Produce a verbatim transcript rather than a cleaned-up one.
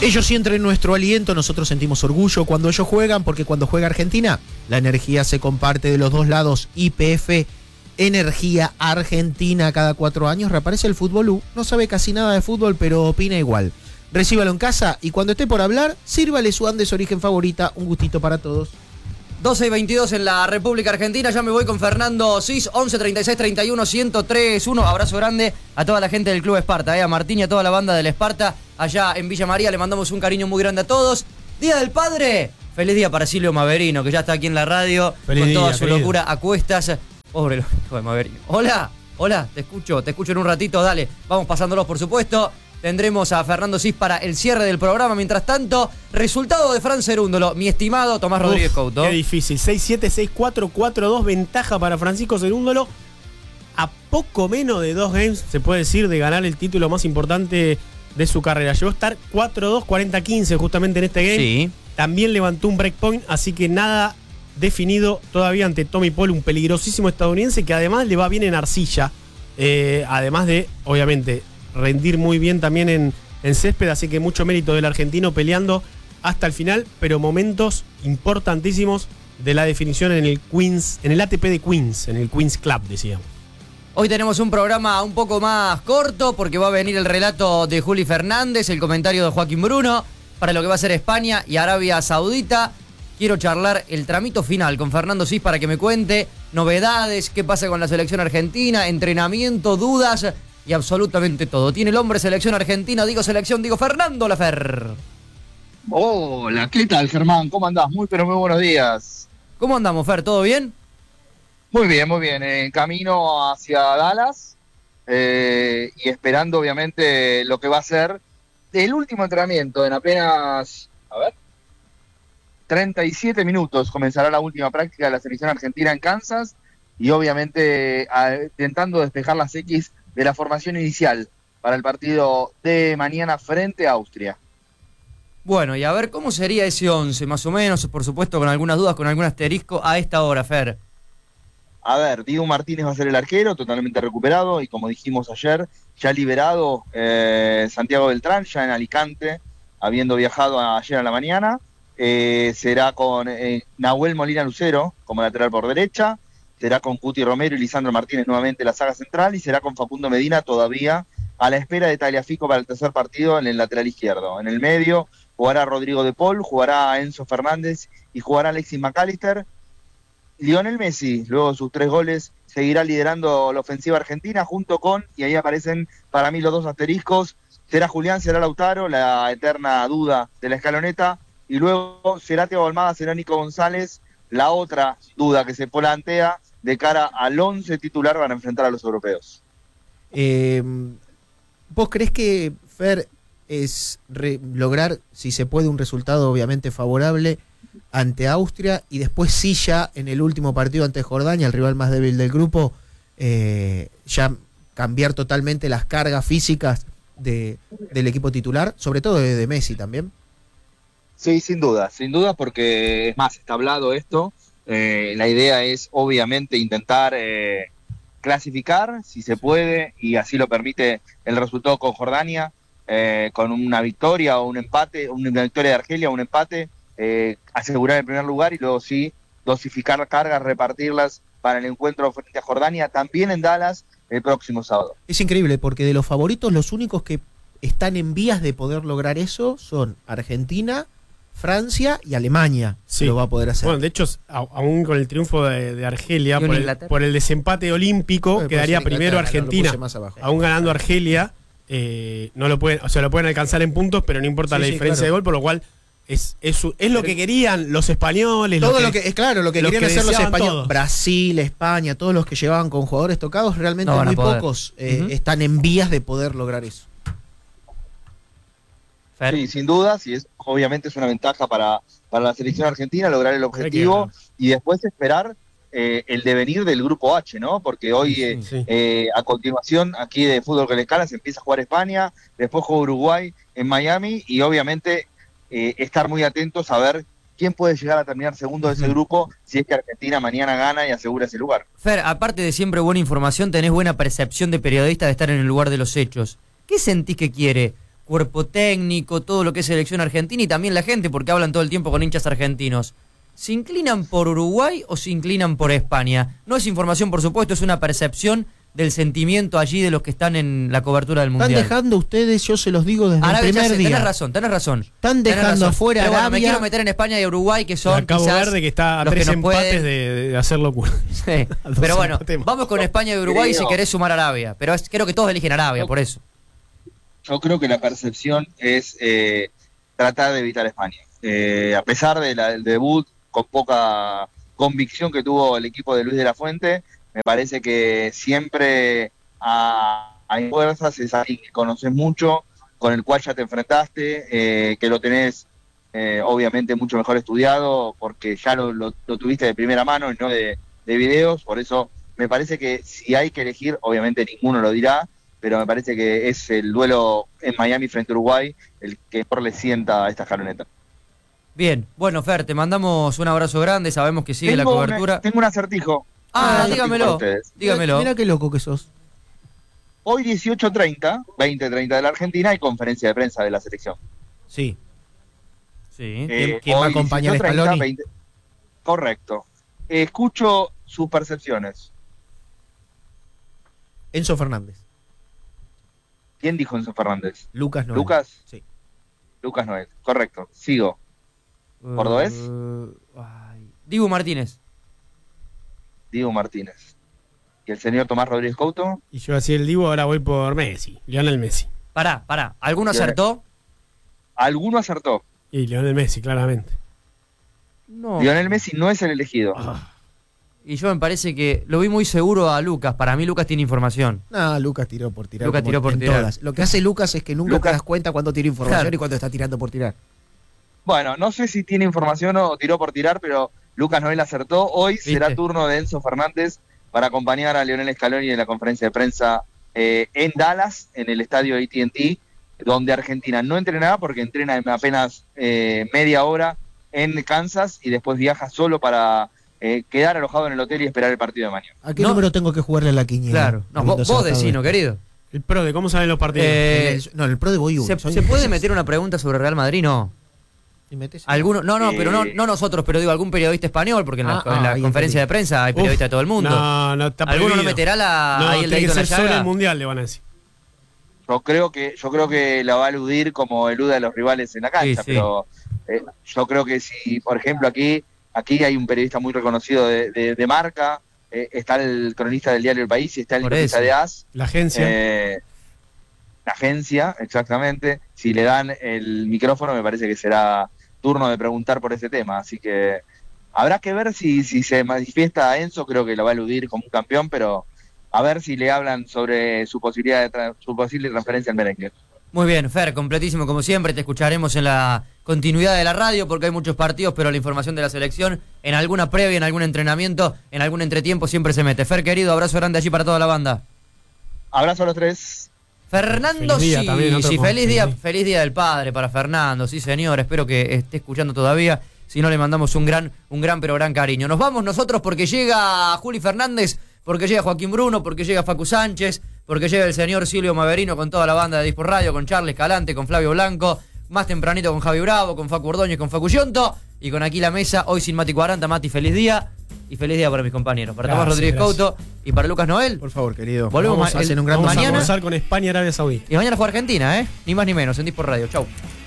Ellos sienten nuestro aliento, nosotros sentimos orgullo cuando ellos juegan, porque cuando juega Argentina, la energía se comparte de los dos lados. Y P F, Energía Argentina, cada cuatro años reaparece el Fútbol U. No sabe casi nada de fútbol, pero opina igual. Recíbalo en casa y cuando esté por hablar, sírvale su Andes Origen favorita. Un gustito para todos. doce y veintidós en la República Argentina. Ya me voy con Fernando Cis, once treinta y seis treinta y uno ciento tres uno. Abrazo grande a toda la gente del Club Esparta, eh, a Martín y a toda la banda del Esparta. Allá en Villa María le mandamos un cariño muy grande a todos. Día del Padre. Feliz día para Silvio Maverino, que ya está aquí en la radio. Feliz con toda día, su querido. Locura a cuestas. Pobre hijo de Maverino. Hola, hola, te escucho, te escucho en un ratito. Dale, vamos pasándolos, por supuesto. Tendremos a Fernando Cis para el cierre del programa. Mientras tanto, resultado de Fran Cerúndolo, mi estimado Tomás Rodríguez Uf, Couto. Qué difícil. seis siete, seis cuatro, cuatro dos, ventaja para Francisco Cerúndolo. A poco menos de dos games, se puede decir, de ganar el título más importante de su carrera. Llegó a estar cuatro dos, cuarenta quince justamente en este game. Sí. También levantó un breakpoint, así que nada definido todavía ante Tommy Paul, un peligrosísimo estadounidense que además le va bien en arcilla. Eh, además de, obviamente, rendir muy bien también en, en césped, así que mucho mérito del argentino peleando hasta el final, pero momentos importantísimos de la definición en el Queens, en el A T P de Queens, en el Queens Club, decíamos. Hoy tenemos un programa un poco más corto porque va a venir el relato de Juli Fernández, el comentario de Joaquín Bruno para lo que va a ser España y Arabia Saudita. Quiero charlar el tramito final con Fernando Cis para que me cuente novedades, qué pasa con la selección argentina, entrenamiento, dudas y absolutamente todo. Tiene el hombre selección argentina, digo selección, digo Fernando Lafer. Hola, ¿qué tal, Germán? ¿Cómo andás? Muy, pero muy buenos días. ¿Cómo andamos, Fer? ¿Todo bien? Muy bien, muy bien. En camino hacia Dallas eh, y esperando, obviamente, lo que va a ser el último entrenamiento en apenas, a ver, treinta y siete minutos. Comenzará la última práctica de la selección argentina en Kansas y, obviamente, a, intentando despejar las X de la formación inicial para el partido de mañana frente a Austria. Bueno, y a ver cómo sería ese once, más o menos, por supuesto, con algunas dudas, con algún asterisco a esta hora, Fer. A ver, Diego Martínez va a ser el arquero, totalmente recuperado, y como dijimos ayer, ya liberado eh, Santiago Beltrán, ya en Alicante, habiendo viajado ayer a la mañana. Eh, será con eh, Nahuel Molina Lucero como lateral por derecha, será con Cuti Romero y Lisandro Martínez nuevamente la saga central, y será con Facundo Medina todavía a la espera de Tagliafico para el tercer partido en el lateral izquierdo. En el medio jugará Rodrigo de Paul, jugará Enzo Fernández y jugará Alexis McAllister. Lionel Messi, luego de sus tres goles, seguirá liderando la ofensiva argentina junto con, y ahí aparecen para mí los dos asteriscos, será Julián, será Lautaro, la eterna duda de la escaloneta, y luego será Thiago Almada, será Nico González, la otra duda que se plantea de cara al once titular para enfrentar a los europeos. Eh, ¿Vos creés que, Fer, es re- lograr, si se puede, un resultado obviamente favorable ante Austria y después sí ya en el último partido ante Jordania, el rival más débil del grupo, eh, ya cambiar totalmente las cargas físicas de, del equipo titular, sobre todo de, de Messi también? Sí, sin duda, sin duda, porque es más, está hablado esto, eh, la idea es obviamente intentar eh, clasificar, si se puede, y así lo permite el resultado con Jordania, eh, con una victoria o un empate, una victoria de Argelia o un empate, eh, asegurar el primer lugar y luego sí dosificar cargas, repartirlas para el encuentro frente a Jordania, también en Dallas el próximo sábado. Es increíble porque de los favoritos los únicos que están en vías de poder lograr eso son Argentina, Francia y Alemania. Sí, lo va a poder hacer. Bueno, de hecho, aún con el triunfo de, de Argelia, por el, por el desempate olímpico, bueno, quedaría primero Argentina. No aún ganando Argelia, eh, no lo pueden, o sea, lo pueden alcanzar en puntos, pero no importa sí, la sí, diferencia claro. de gol, por lo cual es, es, es lo que querían los españoles. Todo lo que, lo que es claro, lo que querían que hacer los españoles. Todos. Brasil, España, todos los que llevaban con jugadores tocados, realmente no muy pocos eh, uh-huh. están en vías de poder lograr eso. Sí, sin dudas, y es obviamente es una ventaja para, para la selección argentina lograr el objetivo y después esperar eh, el devenir del grupo H, ¿no? Porque hoy, sí, eh, sí. Eh, a continuación, aquí de Fútbol con Escala se empieza a jugar España, después juega Uruguay en Miami y obviamente eh, estar muy atentos a ver quién puede llegar a terminar segundo de ese grupo si es que Argentina mañana gana y asegura ese lugar. Fer, aparte de siempre buena información, tenés buena percepción de periodista de estar en el lugar de los hechos. ¿Qué sentís que quiere cuerpo técnico, todo lo que es selección argentina y también la gente, porque hablan todo el tiempo con hinchas argentinos. ¿Se inclinan por Uruguay o se inclinan por España? No es información, por supuesto, es una percepción del sentimiento allí de los que están en la cobertura del Mundial. Están dejando ustedes, yo se los digo desde Arabia, el primer sé, día. Tenés razón, tenés razón. Están tenés dejando razón. afuera Pero bueno, Arabia. me quiero meter en España y Uruguay, que son Cabo quizás Verde, que está a los tres que nos empates pueden... de, de hacer locura. Sí. A dos Pero bueno, empates más. vamos con España y Uruguay Creo. si querés sumar Arabia. Pero es, creo que todos eligen Arabia, por eso. Yo creo que la percepción es eh, tratar de evitar España. Eh, a pesar de la- del debut con poca convicción que tuvo el equipo de Luis de la Fuente, me parece que siempre a- hay fuerzas, es alguien que conoces mucho, con el cual ya te enfrentaste, eh, que lo tenés eh, obviamente mucho mejor estudiado, porque ya lo, lo- lo tuviste de primera mano y no de, de videos. Por eso me parece que si hay que elegir, obviamente ninguno lo dirá, pero me parece que es el duelo en Miami frente a Uruguay el que mejor le sienta a esta escaloneta. Bien, bueno, Fer, te mandamos un abrazo grande, sabemos que sigue la Tengo cobertura. una- tengo un acertijo. Ah, Un acertijo dígamelo, para ustedes. dígamelo. Mira qué loco que sos. Hoy dieciocho treinta, veinte treinta de la Argentina, hay conferencia de prensa de la selección. Sí. Sí. ¿Quién- quién va a hoy acompañar a dieciocho treinta, Scaloni? veinte Correcto. Escucho sus percepciones. Enzo Fernández. ¿Quién dijo Enzo Fernández? Lucas Noel. ¿Lucas? Sí. Lucas Noel. Correcto. Sigo. ¿Cordobés? Uh, ay. Dibu Martínez. Diego Martínez. ¿Y el señor Tomás Rodríguez Couto? Y yo así el Divo, ahora voy por Messi. Lionel Messi. Pará, pará. ¿Alguno Bien. acertó? ¿Alguno acertó? Y Lionel Messi, claramente. No. Lionel Messi no es el elegido. Y yo me parece que lo vi muy seguro a Lucas. Para mí Lucas tiene información. No, Lucas tiró por tirar. Lucas como tiró por en tirar. todas. Lo que hace Lucas es que nunca Lucas- te das cuenta cuando tira información Claro. y cuando está tirando por tirar. Bueno, no sé si tiene información o tiró por tirar, pero Lucas Noel acertó. Hoy ¿Viste? será turno de Enzo Fernández para acompañar a Lionel Scaloni en la conferencia de prensa eh, en Dallas, en el estadio A T and T, donde Argentina no entrenará porque entrena en apenas eh, media hora en Kansas y después viaja solo para eh, quedar alojado en el hotel y esperar el partido de mañana. ¿A qué No. número tengo que jugarle a la quiniela? Claro. No, vos, Habiendo vos acertado decino, esto. querido. El pro de cómo salen los partidos. Eh, En el- no, en el Pro de Boy uno. ¿Se, Son se puede impresionantes. meter una pregunta sobre Real Madrid? No. ¿Y metes? ¿Alguno? No, no, Eh, pero no, no nosotros, pero digo algún periodista español, porque en la, Ah, ah, en la ahí conferencia entendí. de prensa hay Uf, periodistas de todo el mundo. No, no, está ¿Alguno no prohibido. meterá la, No, ahí el tiene que dedito en la ser solo llaga? el mundial, le van a decir. Yo creo que yo creo que la va a eludir como elude a los rivales en la cancha, Sí, sí. pero eh, yo creo que si, por ejemplo, aquí aquí hay un periodista muy reconocido de, de- de Marca, eh, está el cronista del diario El País y está el Por cronista eso. de A S, La agencia. eh, la agencia, exactamente. Si le dan el micrófono, me parece que será turno de preguntar por ese tema, así que habrá que ver si, si se manifiesta Enzo, creo que lo va a eludir como un campeón, pero a ver si le hablan sobre su posibilidad de tra- su posible transferencia al merengue. Muy bien, Fer, completísimo como siempre. Te escucharemos en la continuidad de la radio porque hay muchos partidos, pero la información de la selección en alguna previa, en algún entrenamiento, en algún entretiempo siempre se mete. Fer, querido, abrazo grande allí para toda la banda. Abrazo a los tres. Fernando Feliz día también, otro sí, con- feliz día, feliz. feliz día del padre para Fernando, sí señor, espero que esté escuchando todavía, si no le mandamos un gran, un gran pero gran cariño. Nos vamos nosotros porque llega Juli Fernández, porque llega Joaquín Bruno, porque llega Facu Sánchez, porque llega el señor Silvio Maverino con toda la banda de Dispo Radio, con Charles Calante, con Flavio Blanco, más tempranito con Javi Bravo, con Facu Ordóñez, con Facu Yonto, y con aquí la mesa, hoy sin Mati cuarenta, Mati, feliz día, y feliz día para mis compañeros, para Tomás Gracias, Rodríguez gracias. Couto y para Lucas Noel. Por favor, querido. Volvemos Vamos ma- a hacer el- un gran Vamos a mañana- conversar con España y Arabia Saudita. Y mañana juega Argentina, ¿eh? Ni más ni menos, en Dispo Radio. Chau.